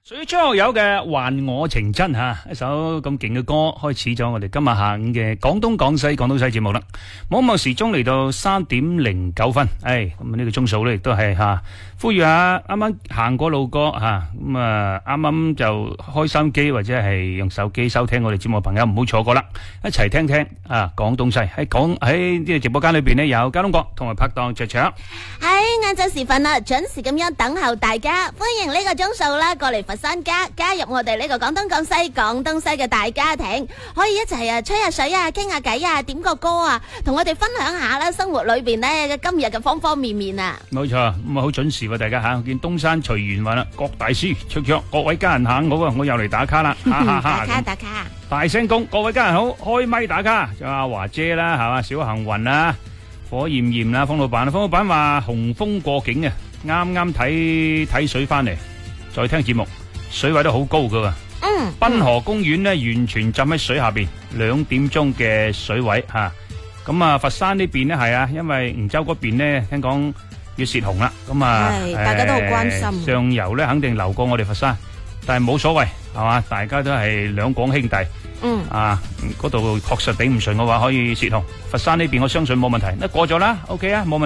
屬於張學友嘅《還我情真》一首咁勁嘅歌，開始咗我哋今日下午嘅廣東廣西節目啦。望望時鐘嚟到3:09，咁呢個鐘數咧亦都係呼籲下啱啱行過路過咁啱啱就開心機或者係用手機收聽我哋節目嘅朋友唔好錯過啦，一齊聽聽廣東西喺呢個直播間裏邊呢，有交通國同埋拍檔卓卓喺晏晝時分啦，準時咁樣等候大家，歡迎呢個鐘數啦過嚟佛山加入我哋呢個廣東廣西嘅大家庭，可以一齊吹下水傾下偈點個歌同我哋分享下啦生活裏邊呢今日嘅方方面面冇錯，咁好準時喎大家我見東山隨緣話啦，郭大師卓卓各位家人行好我又嚟打卡啦， 打卡， 大聲公各位家人好，開咪打卡，仲有阿華姐啦係嘛，小幸運啦，火焰焰啦，方老闆話洪峰過境啱啱睇水翻嚟，再聽節目，水位都好高噶，濱河公園呢完全浸喺水下邊，2點鐘嘅水位咁佛山呢邊呢係因為梧州嗰邊呢聽講要泄洪啦，咁大家都好關心， 上游呢肯定流過我哋佛山，但係冇所謂係嘛，大家都係兩廣兄弟，嗰度確實頂唔順嘅話可以泄洪，佛山呢邊我相信冇問題，過咗啦 ，OK 冇問題。